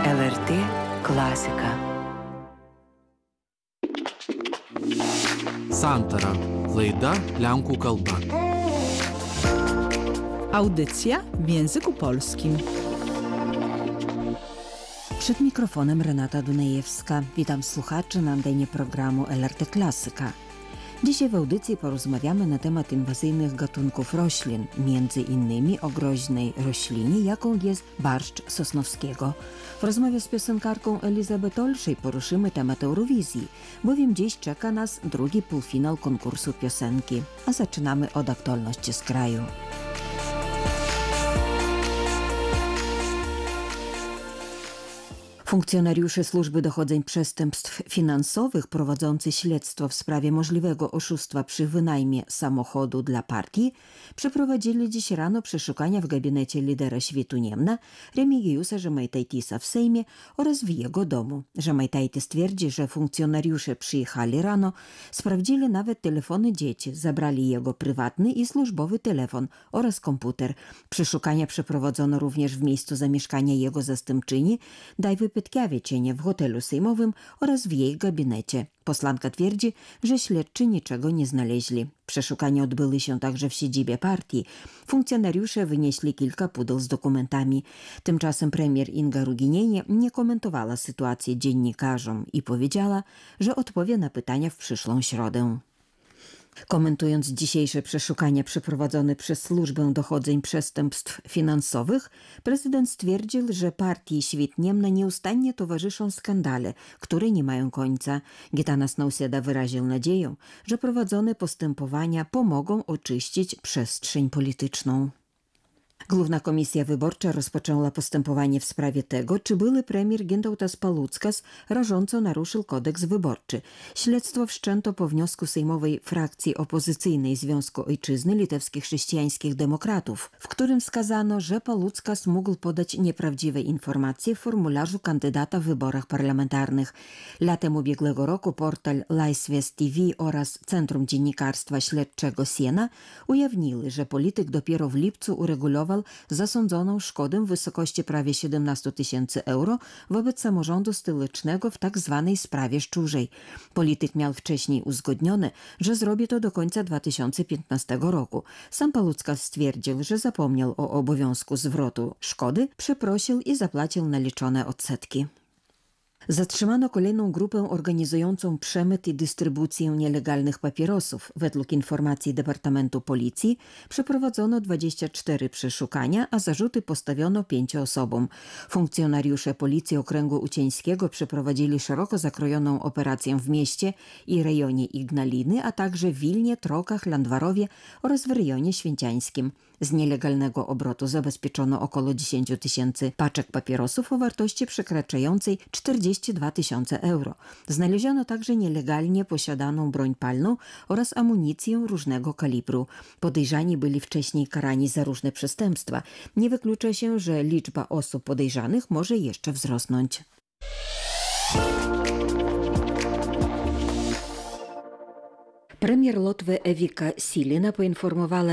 ЛРТ «Класика». Santara. Laida Lenkų kalba. Audycja w języku polskim. Przed mikrofonem Renata Dunajewska. Witam słuchaczy na antenie programu LRT Klasyka. Dzisiaj w audycji porozmawiamy na temat inwazyjnych gatunków roślin, między innymi o groźnej roślinie, jaką jest barszcz sosnowskiego. W rozmowie z piosenkarką Elizabeth Olszej poruszymy temat Eurowizji, bowiem dziś czeka nas drugi półfinał konkursu piosenki, a zaczynamy od aktualności z kraju. Funkcjonariusze Służby Dochodzeń Przestępstw Finansowych prowadzący śledztwo w sprawie możliwego oszustwa przy wynajmie samochodu dla partii przeprowadzili dziś rano przeszukania w gabinecie lidera Świtu Niemna Remigiusa Żemaitaitysa w Sejmie oraz w jego domu. Żemaitaitis twierdzi, że funkcjonariusze przyjechali rano, sprawdzili nawet telefony dzieci, zabrali jego prywatny i służbowy telefon oraz komputer. Przeszukania przeprowadzono również w miejscu zamieszkania jego zastępczyni Dajwy Petkiawiecienie w hotelu sejmowym oraz w jej gabinecie. Posłanka twierdzi, że śledczy niczego nie znaleźli. Przeszukania odbyły się także w siedzibie partii. Funkcjonariusze wynieśli kilka pudeł z dokumentami. Tymczasem premier Inga Ruginienie nie komentowała sytuacji dziennikarzom i powiedziała, że odpowie na pytania w przyszłą środę. Komentując dzisiejsze przeszukania przeprowadzone przez Służbę Dochodzeń Przestępstw Finansowych, prezydent stwierdził, że partii Świt Niemna nieustannie towarzyszą skandale, które nie mają końca. Gitanas Nausėda wyraził nadzieję, że prowadzone postępowania pomogą oczyścić przestrzeń polityczną. Główna Komisja Wyborcza rozpoczęła postępowanie w sprawie tego, czy były premier Gintautas Paluckas rażąco naruszył kodeks wyborczy. Śledztwo wszczęto po wniosku sejmowej frakcji opozycyjnej Związku Ojczyzny Litewskich Chrześcijańskich Demokratów, w którym wskazano, że Paluckas mógł podać nieprawdziwe informacje w formularzu kandydata w wyborach parlamentarnych. Latem ubiegłego roku portal Laisvės TV oraz Centrum Dziennikarstwa Śledczego Siena ujawniły, że polityk dopiero w lipcu uregulował zasądzoną szkodę w wysokości prawie 17 000 euro wobec samorządu stołecznego w tak zwanej sprawie Szczurzej. Polityk miał wcześniej uzgodnione, że zrobi to do końca 2015 roku. Sam Paluckas stwierdził, że zapomniał o obowiązku zwrotu szkody, przeprosił i zapłacił naliczone odsetki. Zatrzymano kolejną grupę organizującą przemyt i dystrybucję nielegalnych papierosów. Według informacji Departamentu Policji przeprowadzono 24 przeszukania, a zarzuty postawiono 5 osobom. Funkcjonariusze Policji Okręgu Ucieńskiego przeprowadzili szeroko zakrojoną operację w mieście i rejonie Ignaliny, a także w Wilnie, Trokach, Landwarowie oraz w rejonie święciańskim. Z nielegalnego obrotu zabezpieczono około 10 000 paczek papierosów o wartości przekraczającej 42 000 euro. Znaleziono także nielegalnie posiadaną broń palną oraz amunicję różnego kalibru. Podejrzani byli wcześniej karani za różne przestępstwa. Nie wyklucza się, że liczba osób podejrzanych może jeszcze wzrosnąć. Premier Łotwy Ewika Silina poinformowała